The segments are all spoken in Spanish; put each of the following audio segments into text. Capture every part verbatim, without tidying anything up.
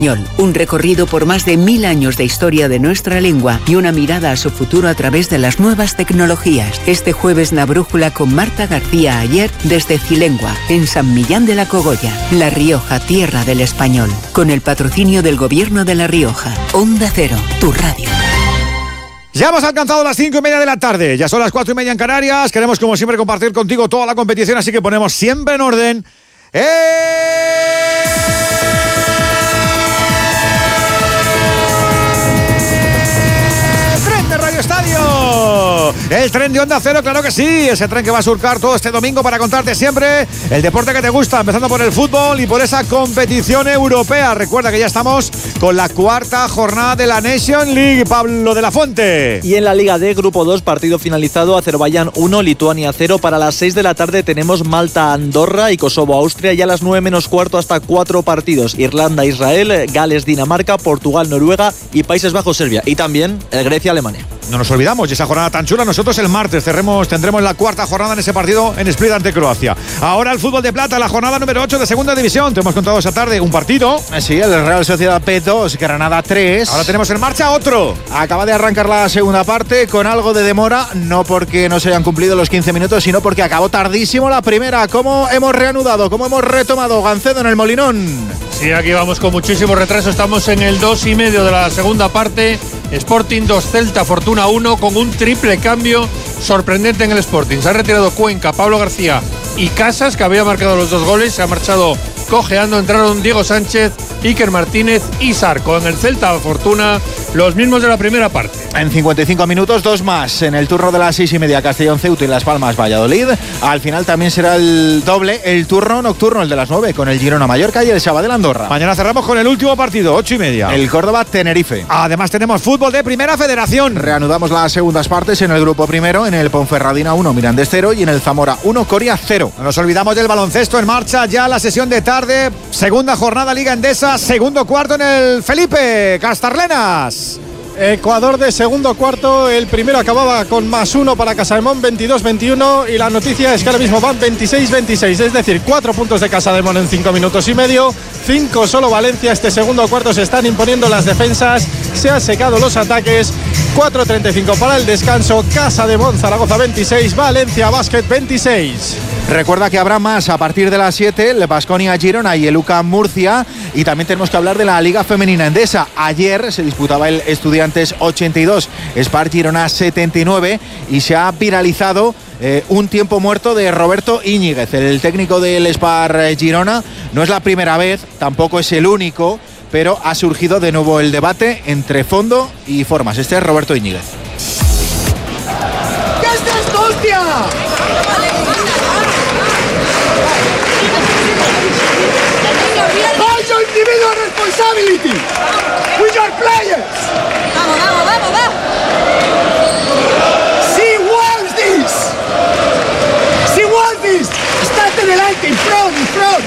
Un recorrido por más de mil años de historia de nuestra lengua y una mirada a su futuro a través de las nuevas tecnologías. Este jueves La Brújula con Marta García Ayer desde Cilengua, en San Millán de la Cogolla, La Rioja, tierra del español. Con el patrocinio del Gobierno de La Rioja. Onda Cero, tu radio. Ya hemos alcanzado las cinco y media de la tarde. Ya son las cuatro y media en Canarias. Queremos, como siempre, compartir contigo toda la competición, así que ponemos siempre en orden. ¡Eh! Estadio, el tren de Onda Cero, claro que sí, ese tren que va a surcar todo este domingo para contarte siempre el deporte que te gusta, empezando por el fútbol y por esa competición europea. Recuerda que ya estamos con la cuarta jornada de la Nation League, Pablo de la Fuente. Y en la Liga D, Grupo dos, partido finalizado, Azerbaiyán uno, Lituania cero. Para las seis de la tarde tenemos Malta-Andorra y Kosovo-Austria, y a las nueve menos cuarto hasta cuatro partidos: Irlanda-Israel, Gales-Dinamarca, Portugal-Noruega y Países Bajos-Serbia, y también el Grecia-Alemania. No nos olvidamos de esa jornada tan chula. Nosotros el martes cerremos, tendremos la cuarta jornada en ese partido en Split ante Croacia. Ahora el fútbol de plata, la jornada número ocho de segunda división. Te hemos contado esa tarde un partido. Sí, el Real Sociedad P dos, Granada tres. Ahora tenemos en marcha otro. Acaba de arrancar la segunda parte con algo de demora, no porque no se hayan cumplido los quince minutos, sino porque acabó tardísimo la primera. ¿Cómo hemos reanudado? ¿Cómo hemos retomado? Gancedo en el Molinón. Sí, aquí vamos con muchísimo retraso. Estamos en el dos y medio de la segunda parte. Sporting dos, Celta Fortuna uno, con un triple cambio sorprendente en el Sporting. Se ha retirado Cuenca, Pablo García y Casas, que había marcado los dos goles. Se ha marchado cojeando. Entraron Diego Sánchez, Iker Martínez y Sarco. En el Celta Fortuna, los mismos de la primera parte. En cincuenta y cinco minutos, dos más. En el turno de las seis y media, Castellón Ceuta y Las Palmas Valladolid. Al final también será el doble, el turno nocturno, el de las nueve, con el Girona Mallorca y el Sabadell Andorra. Mañana cerramos con el último partido, ocho y media. El Córdoba Tenerife. Además tenemos fútbol de Primera Federación. Reanudamos las segundas partes en el grupo primero, en el Ponferradina uno, Mirandés cero, y en el Zamora uno, Coria cero. No nos olvidamos del baloncesto. En marcha ya la sesión de tarde. Segunda jornada Liga Endesa, segundo cuarto en el Felipe Castarlenas. Ecuador de segundo cuarto, el primero acababa con más uno para Casademón, veintidós veintiuno, y la noticia es que ahora mismo van veintiséis veintiséis, es decir, cuatro puntos de Casademón en cinco minutos y medio, cinco solo Valencia. Este segundo cuarto se están imponiendo las defensas, se han secado los ataques. Cuatro treinta y cinco para el descanso. Casademón Zaragoza veintiséis, Valencia Basket veintiséis. Recuerda que habrá más a partir de las siete, el Baskonia Girona y el U C A M Murcia. Y también tenemos que hablar de la Liga Femenina Endesa. Ayer se disputaba el Estudiantes ochenta y dos, Spar Girona setenta y nueve, y se ha viralizado eh, un tiempo muerto de Roberto Íñiguez, el técnico del Spar Girona. No es la primera vez, tampoco es el único, pero ha surgido de nuevo el debate entre fondo y formas. Este es Roberto Íñiguez. ¿Qué es esto, hostia? Individual responsibility with your players. Vamos, vamos, vamos, vamos. She wants this. She wants this. Estate delante, in front, in front.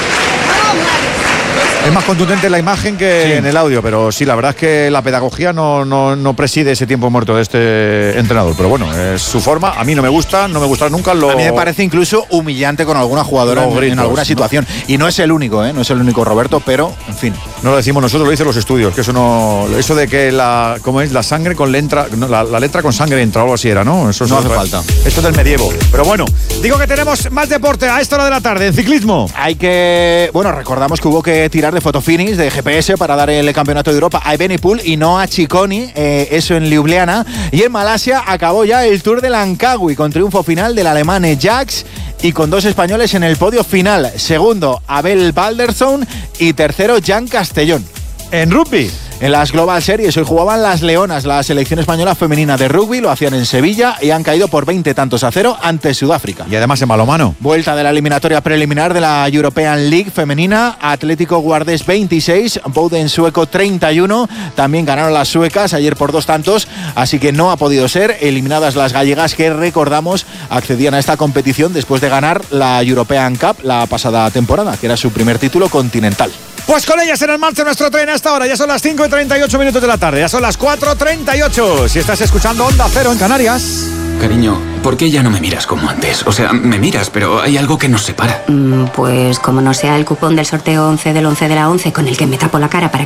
Es más contundente la imagen que sí en el audio, pero sí, la verdad es que la pedagogía no, no, no preside ese tiempo muerto de este entrenador. Pero bueno, es su forma. A mí no me gusta, no me gusta nunca. Lo... A mí me parece incluso humillante con alguna jugadora en, gritos, en alguna situación. ¿no? Y no es el único, ¿eh? No es el único Roberto, pero, en fin. No lo decimos nosotros, lo dicen los estudios, que eso no... Eso de que la... ¿Cómo es? La sangre con letra... No, la, la letra con sangre entra o algo así era, ¿no? Eso no hace falta. Esto es del medievo. Pero bueno, digo que tenemos más deporte a esta hora de la tarde, en ciclismo. Hay que... Bueno, recordamos que hubo que tirar de fotofinish, de G P S, para dar el Campeonato de Europa a Evenepoel y no a Ciccone, eh, eso en Ljubljana. Y en Malasia acabó ya el Tour de Langkawi con triunfo final del alemán Jax y con dos españoles en el podio final. Segundo, Abel Baldersson, y tercero, Jan Castellón. En rugby, en las Global Series hoy jugaban las Leonas, la selección española femenina de rugby. Lo hacían en Sevilla y han caído por veinte tantos a cero ante Sudáfrica. Y además en balonmano, vuelta de la eliminatoria preliminar de la European League femenina. Atlético Guardés veintiséis, Boden sueco treinta y uno. También ganaron las suecas ayer por dos tantos, así que no ha podido ser. Eliminadas las gallegas, que recordamos accedían a esta competición después de ganar la European Cup la pasada temporada, que era su primer título continental. Pues con ellas en el marcha nuestro tren hasta ahora. Ya son las cinco y treinta y ocho minutos de la tarde. Ya son las cuatro treinta y ocho. Si estás escuchando Onda Cero en Canarias. Cariño, ¿por qué ya no me miras como antes? O sea, me miras, pero hay algo que nos separa. Mm, pues como no sea el cupón del sorteo once del once de la once con el que me tapo la cara para